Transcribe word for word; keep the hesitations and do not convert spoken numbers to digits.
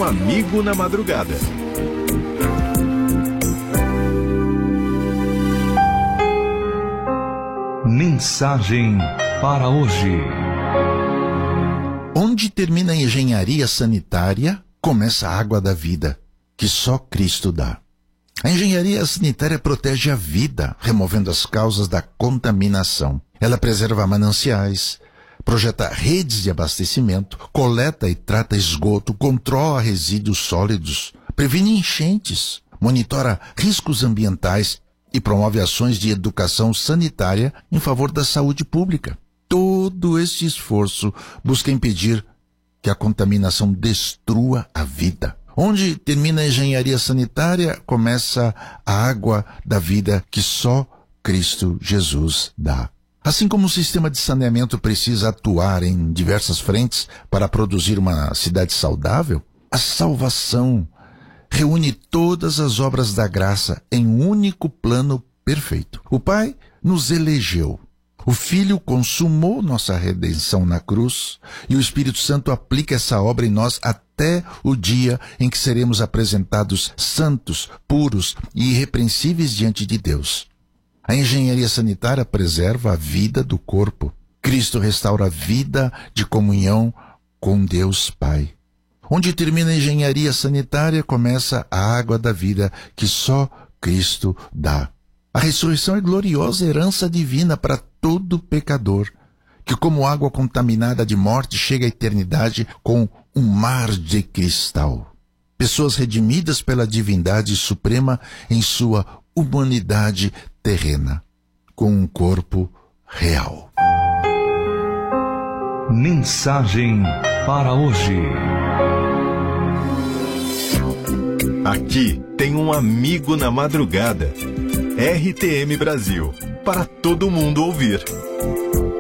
Um amigo na madrugada. Mensagem para hoje. Onde termina a engenharia sanitária, começa a água da vida, que só Cristo dá. A engenharia sanitária protege a vida, removendo as causas da contaminação. Ela preserva mananciais, projeta redes de abastecimento, coleta e trata esgoto, controla resíduos sólidos, previne enchentes, monitora riscos ambientais e promove ações de educação sanitária em favor da saúde pública. Todo este esforço busca impedir que a contaminação destrua a vida. Onde termina a engenharia sanitária, começa a água da vida que só Cristo Jesus dá. Assim como o sistema de saneamento precisa atuar em diversas frentes para produzir uma cidade saudável, a salvação reúne todas as obras da graça em um único plano perfeito. O Pai nos elegeu. O Filho consumou nossa redenção na cruz e o Espírito Santo aplica essa obra em nós até o dia em que seremos apresentados santos, puros e irrepreensíveis diante de Deus. A engenharia sanitária preserva a vida do corpo. Cristo restaura a vida de comunhão com Deus Pai. Onde termina a engenharia sanitária, começa a água da vida que só Cristo dá. A ressurreição é gloriosa herança divina para todo pecador, que como água contaminada de morte chega à eternidade com um mar de cristal. Pessoas redimidas pela divindade suprema em sua humanidade terrena, com um corpo real. Mensagem para hoje. Aqui tem um amigo na madrugada. R T M Brasil, para todo mundo ouvir.